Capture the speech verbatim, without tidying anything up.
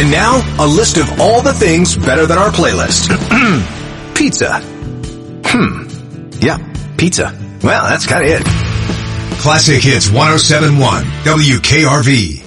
And now, a list of all the things better than our playlist. Pizza. Hmm. Yeah, pizza. Well, that's kind of it. Classic Hits one oh seven point one W K R V.